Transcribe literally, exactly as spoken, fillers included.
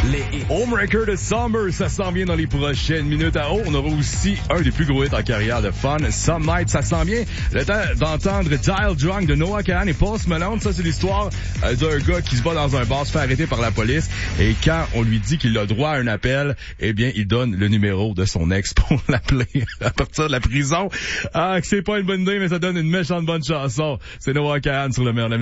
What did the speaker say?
Les hits. Homebreaker de Summer, ça s'en vient dans les prochaines minutes. À haut, on aura aussi un des plus gros hits en carrière de Fun. Some Night, ça s'en vient. Le temps d'entendre Dial Drunk de Noah Kahan et Post Malone. Ça, c'est l'histoire euh, d'un gars qui se bat dans un bar, se fait arrêter par la police. Et quand on lui dit qu'il a droit à un appel, eh bien, il donne le numéro de son ex pour l'appeler à partir de la prison. Ah, que c'est pas une bonne idée, mais ça donne une méchante bonne chanson. C'est Noah Kahan sur le meilleur de la